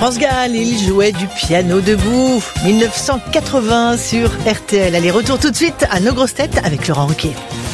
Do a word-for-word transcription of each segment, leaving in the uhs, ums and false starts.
France Gall, il jouait du piano debout. mille neuf cent quatre-vingts sur R T L. Allez, retour tout de suite à Nos grosses têtes avec Laurent Ruquier.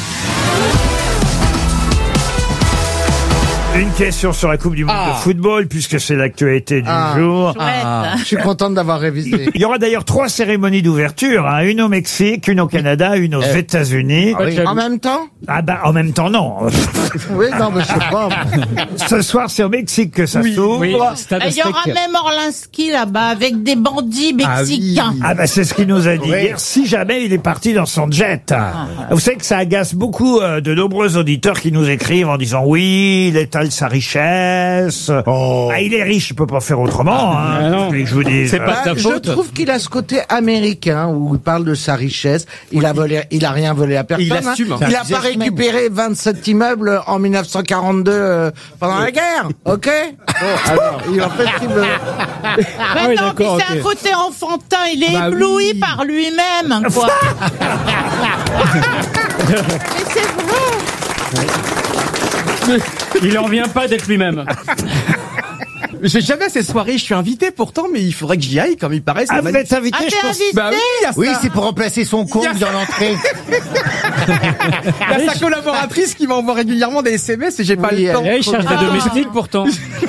Une question sur la Coupe du Monde Ah. de football, puisque c'est l'actualité du Ah. jour. Ah. Je suis contente d'avoir révisé. Il y aura d'ailleurs trois cérémonies d'ouverture, hein. Une au Mexique, une au Canada, une aux Eh. États-Unis. Ah oui. En même temps? Ah bah en même temps non. Oui, non, mais je sais pas. Ce soir c'est au Mexique que ça s'ouvre. Oui, stade Il y aura Aztec. même Orlinski là-bas avec des bandits mexicains. Ah bah c'est ce qu'il nous a dit Oui. hier, si jamais il est parti dans son jet. Vous savez que ça agace beaucoup euh, de nombreux auditeurs qui nous écrivent en disant oui, il étale sa richesse. Oh. Ah, il est riche, il peut pas faire autrement. Hein. Ah non. Vous voulez que je vous dise. C'est pas- Bah, ta je faute. trouve qu'il a ce côté américain où il parle de sa richesse. Il a volé, il a rien volé à personne. Il hein. assume. Il a pas récupéré vingt-sept immeubles en mille neuf cent quarante-deux euh, pendant la guerre. Ok. Bon, alors, il en fait ce qu'il veut. Mais oui, non, puis d'accord, c'est ok. un côté enfantin, il est Bah ébloui oui. par lui-même, quoi. Mais c'est vrai. Il en vient pas d'être lui-même. Je vais jamais à ces soirées, je suis invité pourtant, mais il faudrait que j'y aille, comme il paraît. c'est Ah, vous magnifique. êtes invité, Ah, je t'es pense. invité? Bah oui, il y a ça. Oui, c'est pour remplacer son compte Yes. dans l'entrée. Il y a sa collaboratrice qui m'envoie régulièrement des S M S et j'ai pas Oui, le temps. Eh, il cherche des Ah. domestiques pourtant.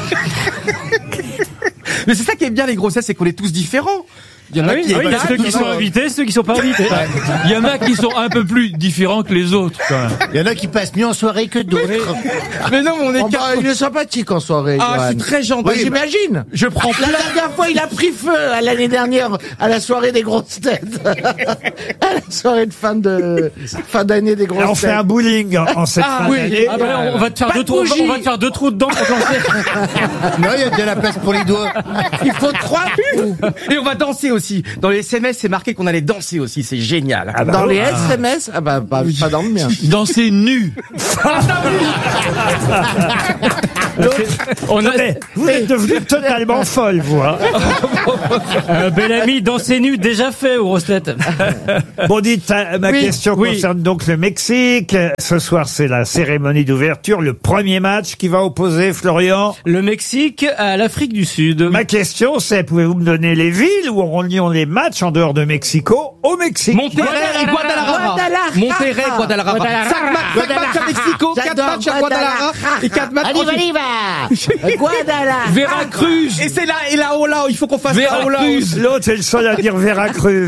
Mais c'est ça qui est bien les grossesses, c'est qu'on est tous différents. Il y en a Ah oui, qui oui, il y a égalent, ceux il y qui en a- sont invités, ceux qui sont pas invités. Il y en a qui sont un peu plus différents que les autres, quand même. Il y en a qui passent mieux en soirée que d'autres. Mais non, mais on est Oh, bah, quatre. il est sympathique en soirée. Ah, je suis Johan. très gentil. Oui, j'imagine. Je prends La dernière fois, il a pris feu à l'année dernière à la soirée des grosses têtes. À la soirée de fin de fin d'année des grosses Là, on têtes. fait un bowling en, en cette Ah, fin oui. d'année. Ah bah, on va te faire Pas deux de trous, on va, bougie. on va te faire deux trous dedans pour te lancer. Non, il y a déjà la place pour les doigts. Il faut trois coups. Et on va danser aussi. Dans les S M S, c'est marqué qu'on allait danser aussi. C'est génial. Ah bah, Dans les ah. S M S, ah bah, bah, pas dans le mien. Danser nu. On a Mais vous êtes devenu totalement folle, vous. Hein. euh, Bellamy dans ses nus déjà fait aux grosses têtes. Bon, dites, euh, ma Oui, question oui. concerne donc le Mexique. Ce soir, c'est la cérémonie d'ouverture, le premier match qui va opposer Florian. Le Mexique à l'Afrique du Sud. Ma question, c'est, pouvez-vous me donner les villes où auront lieu les matchs en dehors de Mexico au Mexique? Monterrey et Guadalajara. Guadalajara. Monterrey, Guadalajara. Guadalajara. Cinq matchs, cinq matchs à Mexico, quatre J'adore matchs à Guadalajara et quatre matchs Arriva, en- arriva. Guadalajara. Veracruz. Et c'est là, et là, oh là, il faut qu'on fasse là, oh là. Veracruz. L'autre est le seul à dire Veracruz.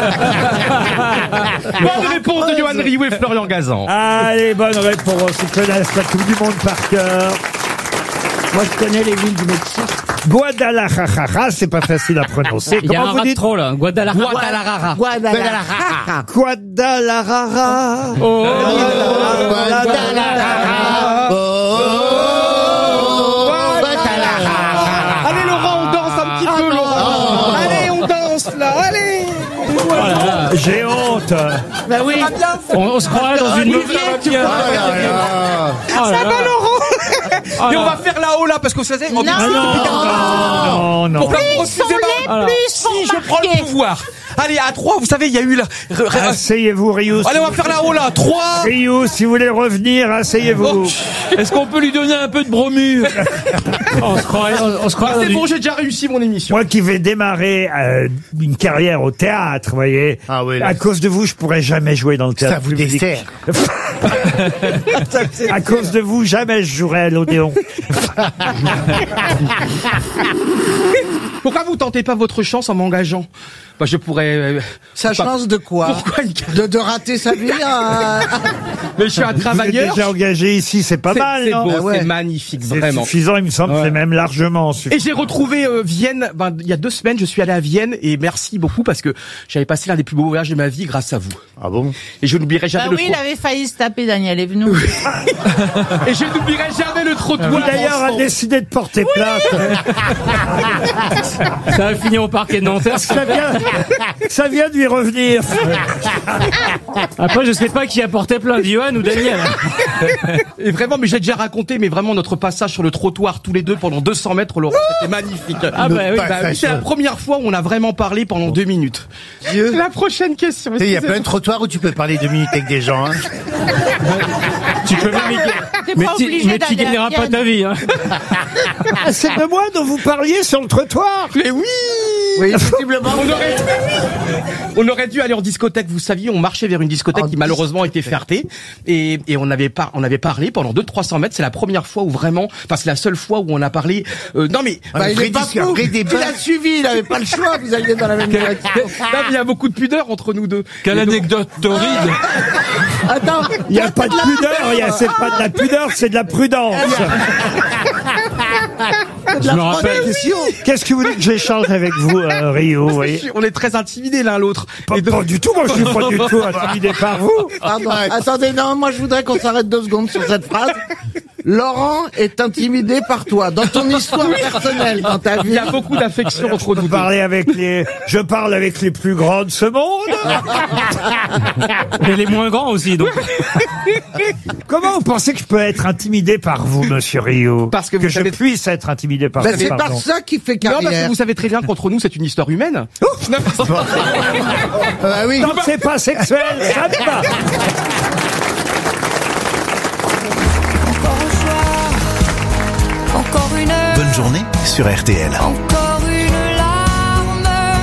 Bonne réponse de Johan Rioux et Florian Gazan. Allez, bonne réponse. Ils connaissent la Coupe du Monde par cœur. Moi, je connais les villes du Mexique. Guadalajara, c'est pas facile à prononcer. Il y a un Comment vous rat de dites? trop là. Guadalajara. Guadalajara. Guadalajara. Guadalajara. Oh. Guadalajara. Allez Laurent, on danse un petit peu Laurent. Allez, on danse là, allez. J'ai honte. Bah oui. On, on se croirait dans une Olivier, tu vois. Oh là là. Et on va faire là-haut là parce que ça c'est. Non. Non, non. Pourquoi vous Ils sont refusez les pas plus Si pour je prends le marquer. pouvoir. Allez, à trois, vous savez, il y a eu là. Re- re- Asseyez-vous, Rio. Allez, on va faire là-haut là. Trois. Rio, si vous voulez revenir, asseyez-vous. Est-ce qu'on peut lui donner un peu de bromure? On se croirait, on, on se croirait dans C'est une- bon, j'ai déjà réussi mon émission. Moi qui vais démarrer euh, une carrière au théâtre, vous voyez, Ah oui, là. à cause de vous, je pourrais jamais jouer dans le théâtre Ça vous public. dessert. À cause de vous, jamais je jouerai à l'Odéon. Pourquoi vous tentez pas votre chance en m'engageant? Bah, je pourrais. euh, Sa pas- chance de quoi? Pourquoi une- de, de rater sa vie hein Mais je suis un Vous êtes travailleur. déjà engagé ici, c'est pas C'est mal, c'est non? beau, Ah ouais. c'est magnifique, C'est vraiment. suffisant, il me semble, Ouais. c'est même largement suffisant. Et j'ai retrouvé euh, Vienne, ben, il y a deux semaines, je suis allé à Vienne et merci beaucoup parce que j'avais passé l'un des plus beaux voyages de ma vie grâce à vous. Ah bon? Et je n'oublierai jamais Bah le oui, il trottoir. avait failli se taper Daniel Evenou. Et je n'oublierai jamais le trottoir. Qui d'ailleurs a ensemble. décidé de porter plainte. Ça va finir au parquet de Nanterre. Ça vient, ça vient de lui revenir. Après, je sais pas qui a porté plainte, Johan ou Daniel. Et vraiment, mais j'ai déjà raconté, mais vraiment notre passage sur le trottoir tous les deux pendant deux cents mètres, Laurent, c'était magnifique. Ah bah oui, Bah oui, c'est la première fois où on a vraiment parlé pendant deux minutes. Dieu. La prochaine question. Tu sais, il y a plein de trottoirs où tu peux parler deux minutes avec des gens. Hein. Tu peux même y- T'es mais pas tu obligé mais tu d'aller à gagneras pas Vienne. ta vie. Hein. Ah, c'est de moi dont vous parliez sur le trottoir. Mais oui. Oui, visiblement. On aurait, on aurait dû aller en discothèque. Vous saviez, on marchait vers une discothèque En qui malheureusement était fertée et, et on avait pas, on avait parlé pendant deux trois cents mètres. C'est la première fois où vraiment, enfin c'est la seule fois où on a parlé. Euh, non mais, Bah, il est pas fou. Après des Il a suivi, il avait pas le choix, vous alliez dans la même Quel- direction. quel- là, il y a beaucoup de pudeur entre nous deux. Quelle Et donc- anecdote torride. Attends, Il n'y a pas de pudeur, il y a- c'est pas de la pudeur, c'est de la prudence. Je me rappelle. Qu'est-ce que vous voulez que j'échange avec vous, euh, Rio, vous voyez? On est très intimidés l'un l'autre. Pas, Et donc- pas du tout, moi je suis pas du tout intimidé par vous. pardon. Attendez, non, moi je voudrais qu'on s'arrête deux secondes sur cette phrase. Laurent est intimidé par toi, dans ton histoire personnelle, dans ta Il vie. y a beaucoup d'affection entre nous deux. Parler avec les, je parle avec les plus grands de ce monde. Et les moins grands aussi, donc. Comment vous pensez que je peux être intimidé par vous, monsieur Rio? Parce que vous je savez- puisse être intimidé par Ben, vous, c'est par pardon. ça qu'il fait Non, parce que carrière. vous savez très bien qu'entre nous, c'est une histoire humaine. Non, Ah oui. Tant que c'est pas sexuel, ça me va. Encore une heure, Bonne journée sur R T L. encore une larme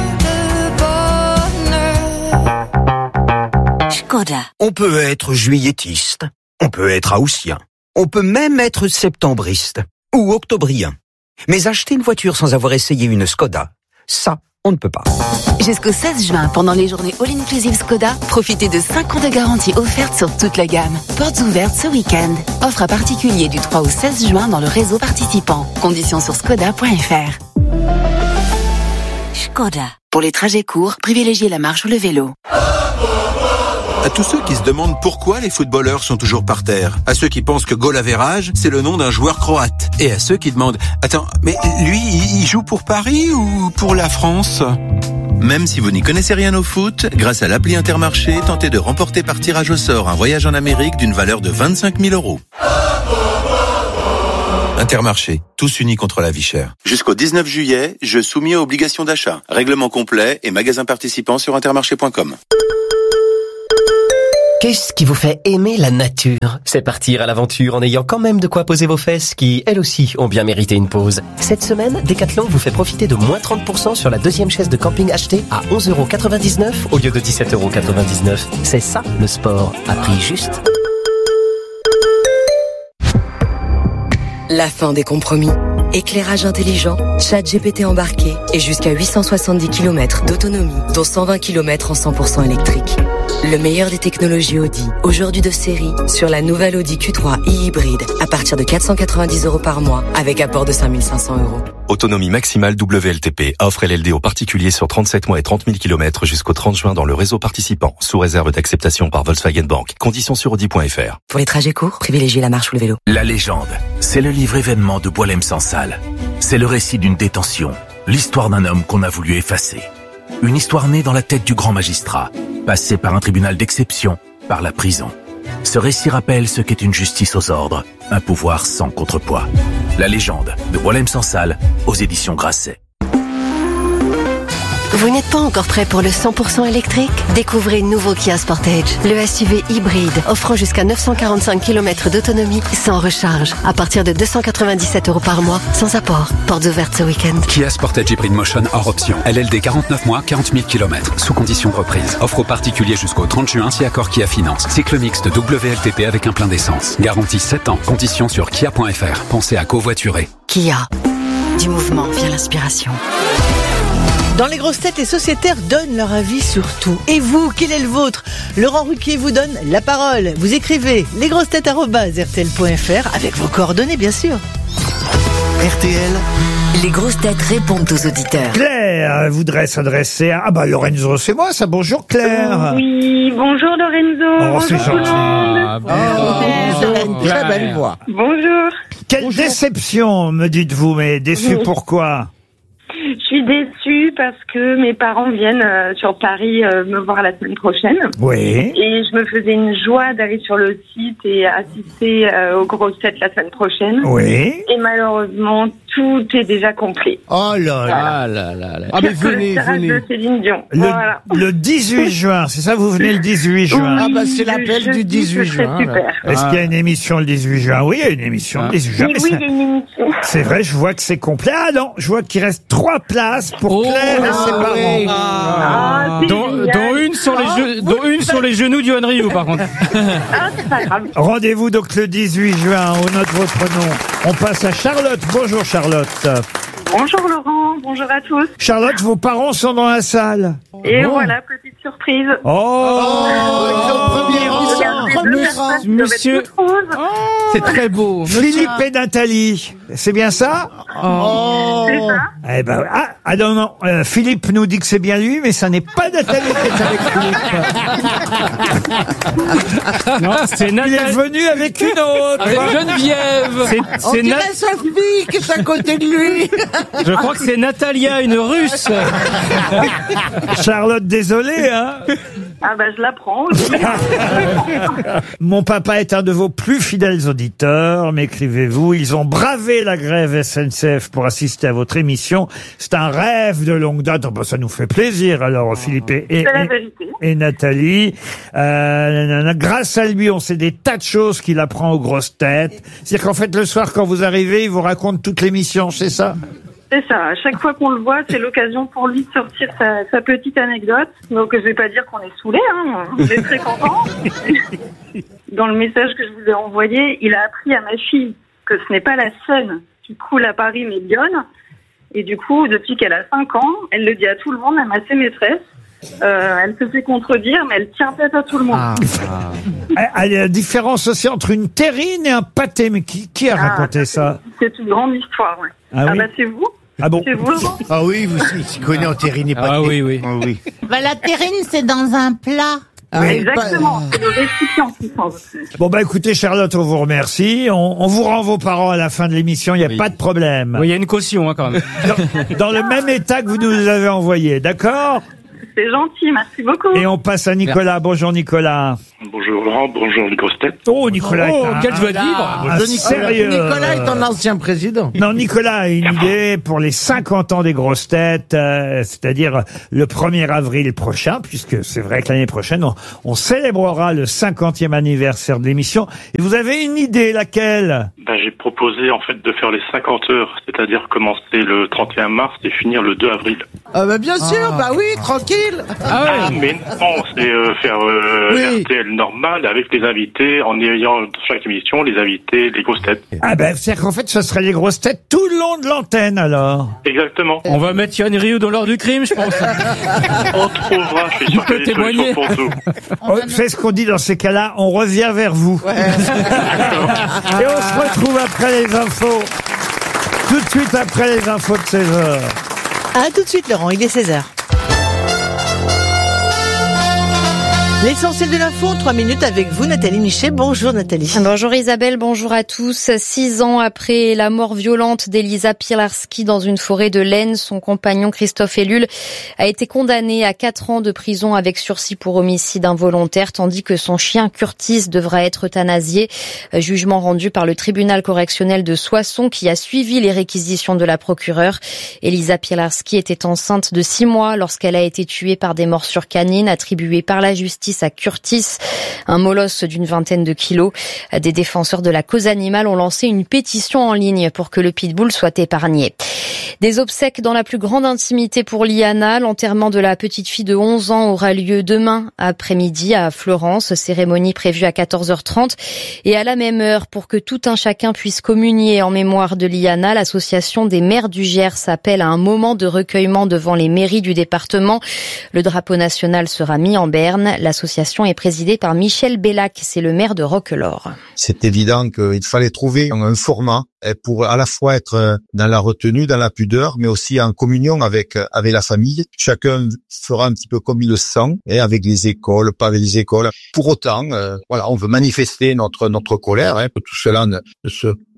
de bonheur. Skoda. On peut être juillettiste, on peut être haussien, on peut même être septembriste ou octobrien. Mais acheter une voiture sans avoir essayé une Skoda, ça, on ne peut pas. Jusqu'au seize juin, pendant les journées All-Inclusive Skoda, profitez de cinq ans de garantie offerte sur toute la gamme. Portes ouvertes ce week-end. Offre à particulier du trois au seize juin dans le réseau participant. Conditions sur skoda point f r. Skoda. Pour les trajets courts, privilégiez la marche ou le vélo. À tous ceux qui se demandent pourquoi les footballeurs sont toujours par terre, à ceux qui pensent que goal average, c'est le nom d'un joueur croate, et à ceux qui demandent « Attends, mais lui, il joue pour Paris ou pour la France ?» Même si vous n'y connaissez rien au foot, grâce à l'appli Intermarché, tentez de remporter par tirage au sort un voyage en Amérique d'une valeur de vingt-cinq mille euros. Intermarché, tous unis contre la vie chère. Jusqu'au dix-neuf juillet, je soumis à obligation d'achat. Règlement complet et magasin participant sur intermarché point com. Qu'est-ce qui vous fait aimer la nature? C'est partir à l'aventure en ayant quand même de quoi poser vos fesses qui, elles aussi, ont bien mérité une pause. Cette semaine, Decathlon vous fait profiter de moins trente pour cent sur la deuxième chaise de camping achetée à onze euros quatre-vingt-dix-neuf au lieu de dix-sept euros quatre-vingt-dix-neuf. C'est ça, le sport, à prix juste. La fin des compromis. Éclairage intelligent, chat G P T embarqué et jusqu'à huit cent soixante-dix kilomètres d'autonomie, dont cent vingt kilomètres en cent pour cent électrique. Le meilleur des technologies Audi, aujourd'hui de série, sur la nouvelle Audi Q trois e-hybride, à partir de quatre cent quatre-vingt-dix euros par mois, avec apport de cinq mille cinq cents euros. Autonomie maximale W L T P. Offre L L D aux particuliers sur trente-sept mois et trente mille kilomètres jusqu'au trente juin dans le réseau participant, sous réserve d'acceptation par Volkswagen Bank. Conditions sur audi point f r. Pour les trajets courts, privilégiez la marche ou le vélo. La légende, c'est le livre événement de Boualem Sansal. C'est le récit d'une détention, l'histoire d'un homme qu'on a voulu effacer. Une histoire née dans la tête du grand magistrat, passée par un tribunal d'exception, par la prison. Ce récit rappelle ce qu'est une justice aux ordres, un pouvoir sans contrepoids. La légende de Boualem Sansal aux éditions Grasset. Vous n'êtes pas encore prêt pour le cent pour cent électrique? Découvrez le nouveau Kia Sportage, le S U V hybride offrant jusqu'à neuf cent quarante-cinq kilomètres d'autonomie sans recharge, à partir de deux cent quatre-vingt-dix-sept euros par mois, sans apport. Portes ouvertes ce week-end. Kia Sportage Hybrid Motion hors option. L L D quarante-neuf mois, quarante mille kilomètres, sous condition de reprise. Offre aux particuliers jusqu'au trente juin si accord Kia Finance. Cycle mixte W L T P avec un plein d'essence. Garantie sept ans. Conditions sur kia point f r. Pensez à covoiturer. Kia. Du mouvement vient l'inspiration. Dans les grosses têtes, les sociétaires donnent leur avis sur tout. Et vous, quel est le vôtre? Laurent Ruquier vous donne la parole. Vous écrivez lesgrossetêtes arobase r t l point f r avec vos coordonnées, bien sûr. R T L. Les grosses têtes répondent aux auditeurs. Claire voudrait s'adresser à... Ah bah Lorenzo, c'est moi ça. Bonjour Claire. Oui, bonjour Lorenzo. Oh, bonjour c'est tout le gentil. monde. Oh, une très belle voix. Bonjour. Quelle Bonjour. déception, me dites-vous, mais déçu Oui. pourquoi? Je suis déçue parce que mes parents viennent euh, sur Paris euh, me voir la semaine prochaine. Oui. Et je me faisais une joie d'aller sur le site et assister euh, aux grosses têtes la semaine prochaine. Oui. Et malheureusement, tout est déjà complet. Oh là Voilà. là là là là. Ah mais Pire que le venez, tirage venez. de Céline Dion. Le, Voilà. le dix-huit juin, c'est ça, vous venez le dix-huit juin. Ah bah c'est le l'appel jeudi, du dix-huit ce serait juin. super. là. Est-ce qu'il y a une émission le dix-huit juin? Oui, il y a une émission le dix-huit juin. Oui, mais oui, ça- il y a une émission. C'est vrai, je vois que c'est complet. Ah non, je vois qu'il reste trois places pour Oh, Claire et ah ses parents. oui. Ah, c'est Dont, génial. dont une sur les jeux, dont une sur les genoux d'Yoann Ryu, par contre. Ah, c'est pas grave. Rendez-vous donc le dix-huit juin, on note votre nom. On passe à Charlotte. Bonjour Charlotte. Bonjour Laurent, bonjour à tous. Charlotte, vos parents sont dans la salle. Et bon voilà, petite surprise. Oh, Oh, ils sont premier rang. Regardez, deux Premier personnes rang. qui doivent être Monsieur- toutes roses. C'est très beau. Philippe et Nathalie. C'est bien ça? Oh. C'est ça. Eh ben, ah, ah non, non, euh, Philippe nous dit que c'est bien lui, mais ça n'est pas Nathalie qui est avec Philippe. Non, c'est Il est Nathalie. venu avec une autre. Avec Geneviève. C'est, On c'est dirait Na- sa fille qui est à côté de lui. Je crois que c'est Natalia, une Russe. Charlotte, désolé, hein. Ah bah je la prends aussi. Mon papa est un de vos plus fidèles auditeurs, m'écrivez-vous. Ils ont bravé la grève S N C F pour assister à votre émission. C'est un rêve de longue date. Oh, bah, ça nous fait plaisir, alors, Philippe et, et, C'est la et- vérité. et Nathalie. Euh, nanana. Grâce à lui, on sait des tas de choses qu'il apprend aux grosses têtes. C'est-à-dire qu'en fait, le soir, quand vous arrivez, il vous raconte toute l'émission, c'est ça? C'est ça. À chaque fois qu'on le voit, c'est l'occasion pour lui de sortir sa, sa petite anecdote. Donc je vais pas dire qu'on est saoulés, hein. On est très contents. Dans le message que je vous ai envoyé, il a appris à ma fille que ce n'est pas la Seine qui coule à Paris, mais Lyonne. Et du coup, depuis qu'elle a cinq ans, elle le dit à tout le monde, même à ses maîtresses. Euh, elle se fait contredire, mais elle tient tête à tout le monde. Ah, il y a la différence aussi entre une terrine et un pâté. Mais qui, qui a Ah, raconté ça? C'est une grande histoire, ouais. Ah Ah, oui. bah c'est vous. Ah bon? C'est vous, Laurent. Ah oui, vous s'y connaissez en terrine et pas Ah oui, oui. Ah oui. Bah, la terrine, c'est dans un plat. Ah, Exactement. C'est le récipient qui change. Bon, bah écoutez, Charlotte, on vous remercie. On, on vous rend vos parents à la fin de l'émission, il n'y a pas de problème. Oui, il y a une caution, hein, quand même. Dans, dans le même état que vous nous avez envoyé, d'accord? C'est gentil, merci beaucoup. Et on passe à Nicolas. Bonjour Nicolas. Bonjour Laurent, bonjour les grosses têtes. Oh, Nicolas. Oh, est un- quelle joie de vivre. un Nicolas, sérieux. Nicolas est un ancien président. Non, Nicolas a une idée pour les cinquante ans des grosses têtes, euh, c'est-à-dire le premier avril prochain, puisque c'est vrai que l'année prochaine, on, on célébrera le cinquantième anniversaire de l'émission. Et vous avez une idée, laquelle? Ben, j'ai proposé en fait de faire les cinquante heures, c'est-à-dire commencer le trente et un mars et finir le deux avril. Ah bah bien sûr, bah oui, tranquille. Ah, mais non, c'est euh, faire euh, Oui. R T L normal avec les invités, en ayant dans chaque émission les invités, les grosses têtes. Ah ben, c'est-à-dire qu'en fait, ce serait les grosses têtes tout le long de l'antenne, alors. Exactement. On va mettre Yoann Ryu dans l'heure du crime, je pense. On trouvera, je suis sûr peut qu'il y a des témoigner. solutions pour tout. Oh, c'est ce qu'on dit dans ces cas-là, on revient vers vous. Et on se retrouve après les infos. Tout de suite après les infos de seize heures. À tout de suite, Laurent, il est seize heures. L'essentiel de l'info en trois minutes avec vous, Nathalie Michet. Bonjour Nathalie. Bonjour Isabelle, bonjour à tous. Six ans après la mort violente d'Elisa Pielarski dans une forêt de l'Aisne, son compagnon Christophe Ellul a été condamné à quatre ans de prison avec sursis pour homicide involontaire, tandis que son chien Curtis devra être euthanasié. Jugement rendu par le tribunal correctionnel de Soissons qui a suivi les réquisitions de la procureure. Elisa Pielarski était enceinte de six mois lorsqu'elle a été tuée par des morsures canines attribuées par la justice à Curtis, un molosse d'une vingtaine de kilos. Des défenseurs de la cause animale ont lancé une pétition en ligne pour que le pitbull soit épargné. Des obsèques dans la plus grande intimité pour Liana. L'enterrement de la petite fille de onze ans aura lieu demain après-midi à Florence. Cérémonie prévue à quatorze heures trente. Et à la même heure, pour que tout un chacun puisse communier en mémoire de Liana, l'association des maires du Gers s'appelle à un moment de recueillement devant les mairies du département. Le drapeau national sera mis en berne. L'association est présidée par Michel Bellac, c'est le maire de Roquelaure. C'est évident qu'il fallait trouver un format pour à la fois être dans la retenue, dans la pudeur, mais aussi en communion avec avec la famille. Chacun fera un petit peu comme il le sent, et avec les écoles, pas avec les écoles. Pour autant, euh, voilà, on veut manifester notre notre colère, hein, que tout cela ne, ne se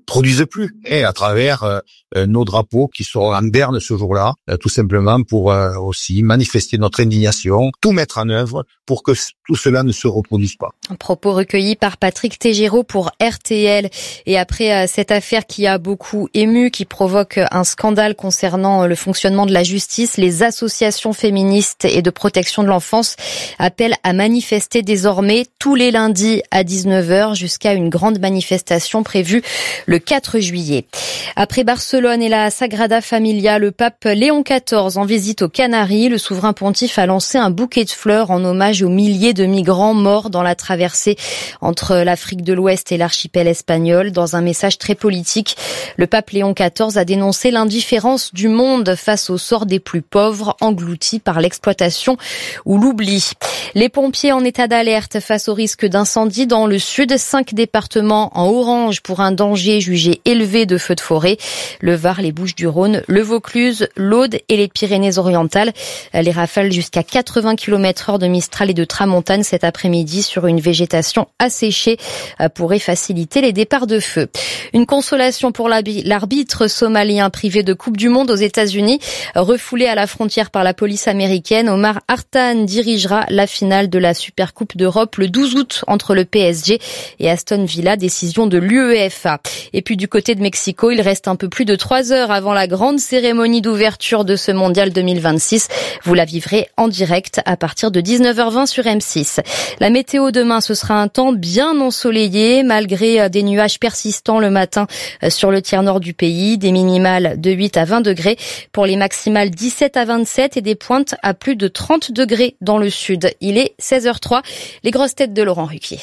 produisent plus, et à travers euh, nos drapeaux qui seront en berne ce jour-là, euh, tout simplement pour euh, aussi manifester notre indignation, tout mettre en œuvre pour que tout cela ne se reproduise pas. Un propos recueilli par Patrick Tégéraud pour R T L. Et après euh, cette affaire qui a beaucoup ému, qui provoque un scandale concernant le fonctionnement de la justice, les associations féministes et de protection de l'enfance appellent à manifester désormais tous les lundis à dix-neuf heures jusqu'à une grande manifestation prévue le quatre juillet. Après Barcelone et la Sagrada Familia, le pape Léon quatorze en visite aux Canaries. Le souverain pontife a lancé un bouquet de fleurs en hommage aux milliers de migrants morts dans la traversée entre l'Afrique de l'Ouest et l'archipel espagnol. Dans un message très politique, le pape Léon quatorze a dénoncé l'indifférence du monde face au sort des plus pauvres, engloutis par l'exploitation ou l'oubli. Les pompiers en état d'alerte face au risque d'incendie dans le sud. Cinq départements en orange pour un danger jugé élevé de feux de forêt. Le Var, les Bouches-du-Rhône, le Vaucluse, l'Aude et les Pyrénées-Orientales. Les rafales jusqu'à quatre-vingts kilomètres heure de Mistral et de Tramontane cet après-midi sur une végétation asséchée pourrait faciliter les départs de feu. Une consolation pour l'arbitre somalien privé de Coupe du Monde aux États-Unis. Refoulé à la frontière par la police américaine, Omar Hartan dirigera la finale de la Supercoupe d'Europe le douze août entre le P S G et Aston Villa, décision de l'U E F A. Et puis du côté de Mexico, il reste un peu plus de trois heures avant la grande cérémonie d'ouverture de ce mondial deux mille vingt-six. Vous la vivrez en direct à partir de dix-neuf heures vingt sur M six. La météo demain, ce sera un temps bien ensoleillé malgré des nuages persistants le matin sur le tiers nord du pays, des minimales de huit à vingt degrés pour les maximales dix-sept à vingt-sept et des pointes à plus de trente degrés dans le sud. Il est seize heures trois. Les grosses têtes de Laurent Ruquier.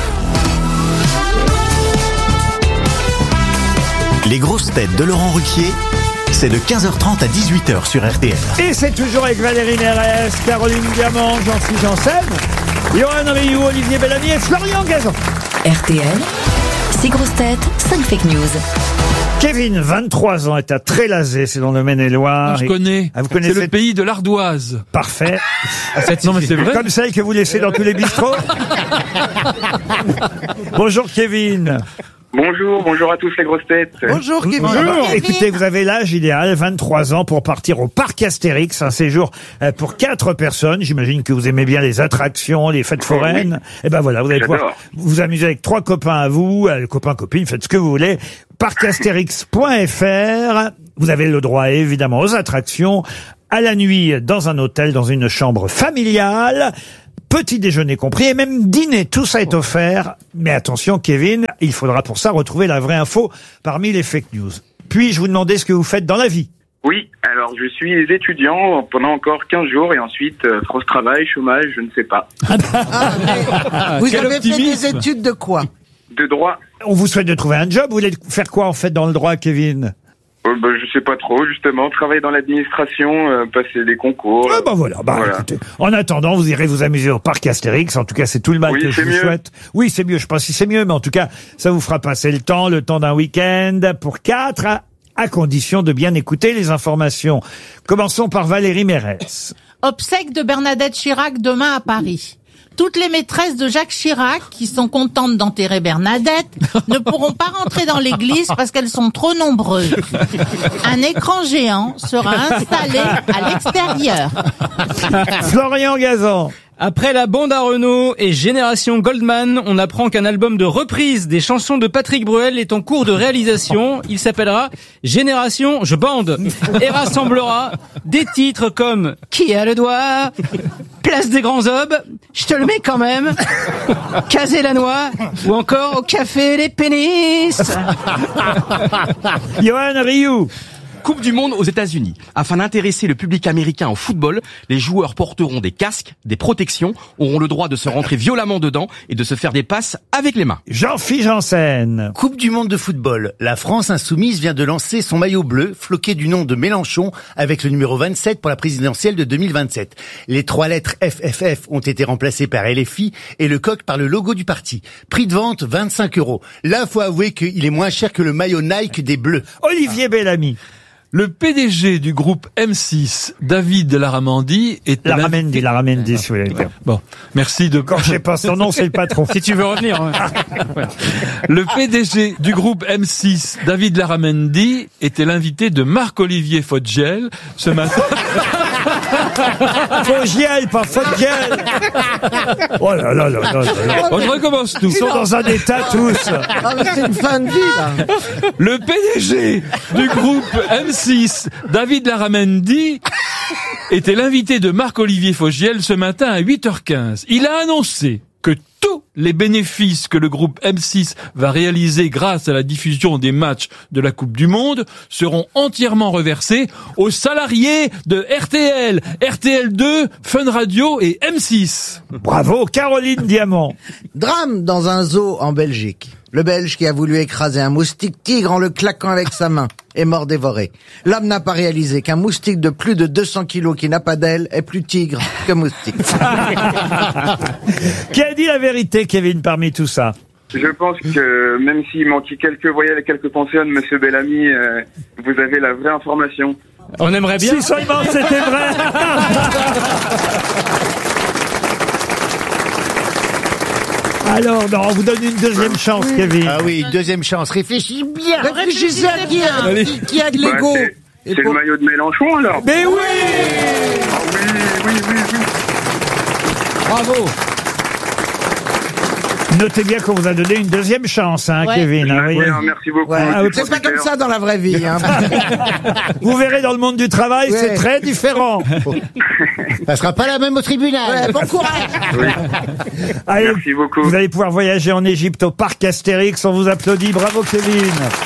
Les grosses têtes de Laurent Ruquier, c'est de quinze heures trente à dix-huit heures sur R T L. Et c'est toujours avec Valérie Mérès, Caroline Diamant, Jean-Philippe Janssen, Johan Rioux, Olivier Bellamy et Florian Gazan. R T L, six grosses têtes, cinq fake news. Kevin, vingt-trois ans, est à Trélazé, c'est dans le Maine-et-Loire. Je connais. Ah, vous connaissez c'est le pays de l'ardoise. Parfait. Non, mais c'est vrai. Comme celle que vous laissez dans tous les bistrots. Bonjour Kevin. Bonjour, bonjour à tous les grosses têtes. Bonjour Kevin. Bonjour. Écoutez, vous avez l'âge idéal, vingt-trois ans, pour partir au parc Astérix, un séjour pour quatre personnes. J'imagine que vous aimez bien les attractions, les fêtes foraines. Oui. Et ben voilà, vous allez J'adore. pouvoir vous amuser avec trois copains à vous, copains, copines, faites ce que vous voulez. parc astérix point F R. Vous avez le droit, évidemment, aux attractions, à la nuit, dans un hôtel, dans une chambre familiale. Petit déjeuner compris et même dîner, tout ça est offert. Mais attention Kevin, il faudra pour ça retrouver la vraie info parmi les fake news. Puis-je vous demander ce que vous faites dans la vie? Oui, alors je suis étudiant pendant encore quinze jours et ensuite euh, France Travail, chômage, je ne sais pas. Vous avez fait des études de quoi? De droit. On vous souhaite de trouver un job. Vous voulez faire quoi en fait dans le droit, Kevin? Euh, bah, je sais pas trop, justement, travailler dans l'administration, euh, passer des concours. Ah bah voilà, bah Voilà. écoutez. En attendant, vous irez vous amuser au parc Astérix. En tout cas, c'est tout le mal Oui, que je c'est vous mieux. souhaite. Oui, c'est mieux. Je sais pas si c'est mieux, mais en tout cas, ça vous fera passer le temps, le temps d'un week-end pour quatre, à, à condition de bien écouter les informations. Commençons par Valérie Mérès. Obsèques de Bernadette Chirac demain à Paris. Toutes les maîtresses de Jacques Chirac, qui sont contentes d'enterrer Bernadette, ne pourront pas rentrer dans l'église parce qu'elles sont trop nombreuses. Un écran géant sera installé à l'extérieur. Florian Gazan. Après la bande à Renault et Génération Goldman, on apprend qu'un album de reprise des chansons de Patrick Bruel est en cours de réalisation. Il s'appellera Génération Je bande et rassemblera des titres comme Qui a le doigt, Place des Grands Aubes, Je te le mets quand même, Caser la noix ou encore Au café les pénis. Johan Rioux. Coupe du monde aux États-Unis. Afin d'intéresser le public américain au football, les joueurs porteront des casques, des protections, auront le droit de se rentrer violemment dedans et de se faire des passes avec les mains. Jean-Philippe Janssen. Coupe du monde de football. La France insoumise vient de lancer son maillot bleu, floqué du nom de Mélenchon, avec le numéro vingt-sept pour la présidentielle de deux mille vingt-sept. Les trois lettres F F F ont été remplacées par L F I et le coq par le logo du parti. Prix de vente, vingt-cinq euros. Là, faut avouer qu'il est moins cher que le maillot Nike des Bleus. Olivier Bellamy. Le P D G du groupe M six, David Laramendi, était... Laramendi, Laramendi, si vous voulez dire. Bon, merci de... Quand je sais pas son nom, c'est le patron. Si tu veux revenir. Ouais. Le P D G du groupe M six, David Laramendi, était l'invité de Marc-Olivier Fogel ce matin. Fogel, pas Fogel. Oh là là là là là. On recommence tout. Ils sont dans un état tous. Ah, mais c'est une fin de vie, là. Le P D G du groupe M six, David Laramendi, était l'invité de Marc-Olivier Fogiel ce matin à huit heures quinze. Il a annoncé que tous les bénéfices que le groupe M six va réaliser grâce à la diffusion des matchs de la Coupe du Monde seront entièrement reversés aux salariés de R T L, R T L deux, Fun Radio et M six. Bravo, Caroline Diamant. Drame dans un zoo en Belgique. Le Belge qui a voulu écraser un moustique tigre en le claquant avec sa main est mort dévoré. L'homme n'a pas réalisé qu'un moustique de plus de deux cents kilos qui n'a pas d'aile est plus tigre que moustique. Qui a dit la vérité, Kevin, parmi tout ça? Je pense que même s'il manquait quelques voyelles et quelques consonnes, Monsieur Bellamy, euh, vous avez la vraie information. On aimerait bien. Si seulement c'était vrai. Alors, non, on vous donne une deuxième chance, Kevin. Ah oui, une deuxième chance. Réfléchis bien. Réfléchissez à qui a, qui, qui a de Bah, l'ego. c'est Et c'est pour- le maillot de Mélenchon, alors. Mais oui! Ah oui, oui, oui, oui. Bravo. Notez bien qu'on vous a donné une deuxième chance, hein, Ouais. Kevin. hein, Oui, voyez. hein, merci beaucoup. Ouais. monsieur C'est pas Foster. comme ça dans la vraie vie. Hein. Vous verrez dans le monde du travail, Ouais. c'est très différent. Ça sera pas la même au tribunal. Ouais, bon courage. Oui. Allez, Merci beaucoup. vous allez pouvoir voyager en Égypte au parc Astérix. On vous applaudit. Bravo, Kevin.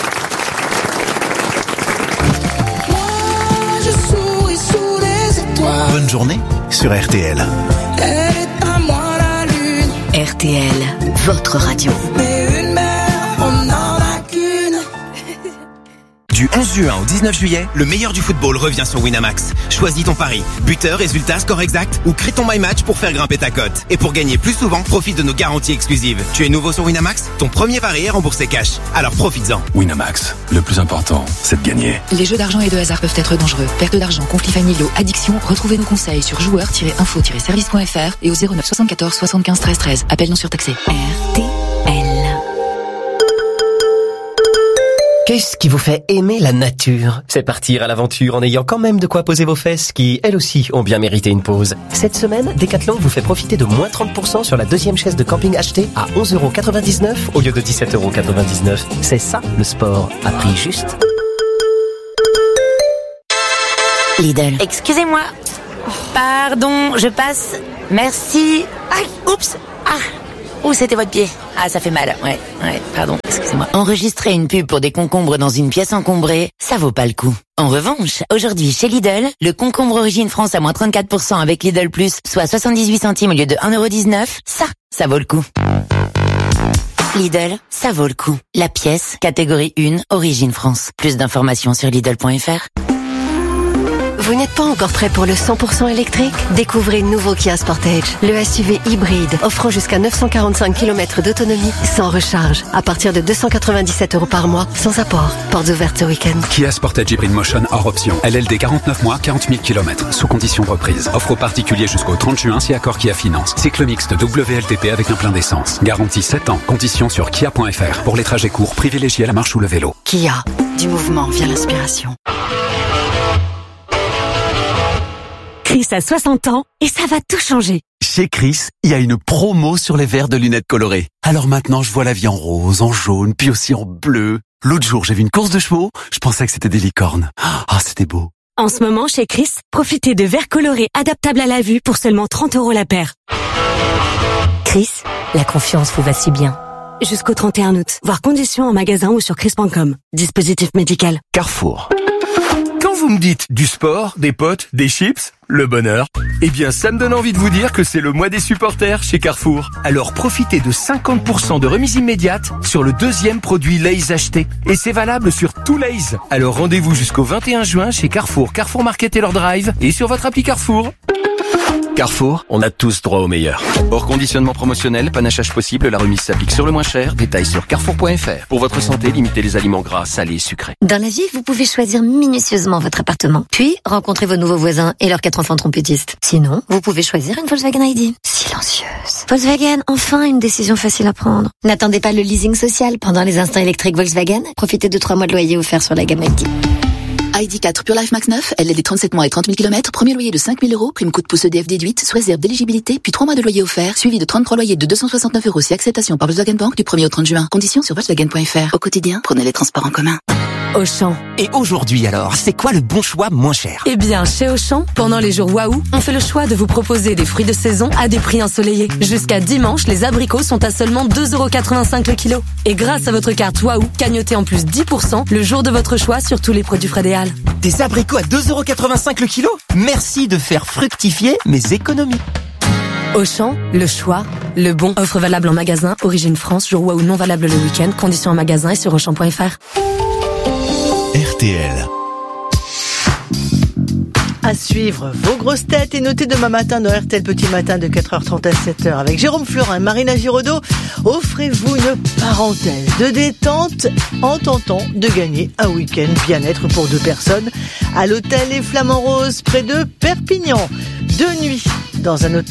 Je souris sous les étoiles. Bonne journée sur R T L. Elle est à moi la lune. R T L, votre radio. Mais une mère, on n'en a qu'une. Du onze juin au dix-neuf juillet, le meilleur du football revient sur Winamax. Choisis ton pari. Buteur, résultat, score exact ou crée ton My Match pour faire grimper ta cote. Et pour gagner plus souvent, profite de nos garanties exclusives. Tu es nouveau sur Winamax? Ton premier pari est remboursé cash. Alors profites-en. Winamax, le plus important, c'est de gagner. Les jeux d'argent et de hasard peuvent être dangereux. Perte d'argent, conflits familiaux, addiction. Retrouvez nos conseils sur joueurs tiret info tiret service point f r et au zéro neuf soixante-quatorze soixante-quinze treize treize. Appel non surtaxé. R T L. Qu'est-ce qui vous fait aimer la nature? C'est partir à l'aventure en ayant quand même de quoi poser vos fesses qui, elles aussi, ont bien mérité une pause. Cette semaine, Decathlon vous fait profiter de moins trente pour cent sur la deuxième chaise de camping achetée à onze euros quatre-vingt-dix-neuf au lieu de dix-sept euros quatre-vingt-dix-neuf. C'est ça, le sport, à prix juste. Lidl. Excusez-moi. Pardon, je passe. Merci. Aïe, oups. Ah. Ouh, c'était votre pied. Ah, ça fait mal. Ouais, ouais, pardon. Excusez-moi. Enregistrer une pub pour des concombres dans une pièce encombrée, ça vaut pas le coup. En revanche, aujourd'hui, chez Lidl, le concombre Origine France à moins trente-quatre pour cent avec Lidl Plus, soit soixante-dix-huit centimes au lieu de un euro dix-neuf, ça, ça vaut le coup. Lidl, ça vaut le coup. La pièce, catégorie un, Origine France. Plus d'informations sur Lidl point f r. Vous n'êtes pas encore prêt pour le cent pour cent électrique? Découvrez le nouveau Kia Sportage, le S U V hybride offrant jusqu'à neuf cent quarante-cinq kilomètres d'autonomie sans recharge, à partir de deux cent quatre-vingt-dix-sept euros par mois, sans apport. Portes ouvertes ce week-end. Kia Sportage Hybrid Motion hors option. L L D quarante-neuf mois, quarante mille kilomètres. Sous condition de reprise. Offre aux particuliers jusqu'au trente juin si accord Kia finance. Cycle mixte W L T P avec un plein d'essence. Garantie sept ans. Conditions sur kia point f r. Pour les trajets courts, privilégiez la marche ou le vélo. Kia, du mouvement vient l'inspiration. Chris a soixante ans et ça va tout changer. Chez Chris, il y a une promo sur les verres de lunettes colorées. Alors maintenant, je vois la vie en rose, en jaune, puis aussi en bleu. L'autre jour, j'ai vu une course de chevaux, je pensais que c'était des licornes. Ah, c'était beau. En ce moment, chez Chris, profitez de verres colorés adaptables à la vue pour seulement trente euros la paire. Chris, la confiance vous va si bien. Jusqu'au trente et un août. Voir conditions en magasin ou sur chris point com. Dispositif médical. Carrefour. Quand vous me dites du sport, des potes, des chips, le bonheur, eh bien ça me donne envie de vous dire que c'est le mois des supporters chez Carrefour. Alors profitez de cinquante pour cent de remise immédiate sur le deuxième produit Lay's acheté. Et c'est valable sur tout Lay's. Alors rendez-vous jusqu'au vingt et un juin chez Carrefour, Carrefour Market et leur drive et sur votre appli Carrefour. Carrefour, on a tous droit au meilleur. Hors conditionnement promotionnel, panachage possible, la remise s'applique sur le moins cher. Détails sur carrefour point f r. Pour votre santé, limitez les aliments gras, salés et sucrés. Dans la vie, vous pouvez choisir minutieusement votre appartement, puis rencontrer vos nouveaux voisins et leurs quatre enfants trompettistes. Sinon, vous pouvez choisir une Volkswagen I D. Silencieuse. Volkswagen, enfin une décision facile à prendre. N'attendez pas le leasing social pendant les instants électriques Volkswagen. Profitez de trois mois de loyer offerts sur la gamme I D. I D quatre Pure Life Max neuf, L L D trente-sept mois et trente mille kilomètres, premier loyer de cinq mille euros, prime coup de pouce E D F déduite, sous réserve d'éligibilité, puis trois mois de loyer offert, suivi de trente-trois loyers de deux cent soixante-neuf euros si acceptation par Volkswagen Bank du premier au trente juin. Conditions sur Volkswagen point f r. Au quotidien, prenez les transports en commun. Auchan. Et aujourd'hui alors, c'est quoi le bon choix moins cher? Eh bien, chez Auchan, pendant les jours Waouh, on fait le choix de vous proposer des fruits de saison à des prix ensoleillés. Jusqu'à dimanche, les abricots sont à seulement deux euros quatre-vingt-cinq le kilo. Et grâce à votre carte Waouh, cagnotez en plus dix pour cent le jour de votre choix sur tous les produits Fred et Al. Des abricots à deux euros quatre-vingt-cinq le kilo? Merci de faire fructifier mes économies. Auchan, le choix, le bon. Offre valable en magasin, origine France, jour Waouh non valable le week-end. Conditions en magasin et sur auchan point f r. R T L. À suivre vos grosses têtes et notez demain matin dans R T L Petit Matin de quatre heures trente à sept heures avec Jérôme Florin et Marina Giraudot. Offrez-vous une parenthèse de détente en tentant de gagner un week-end bien-être pour deux personnes à l'hôtel Les Flamands Roses près de Perpignan. Deux nuits dans un hôtel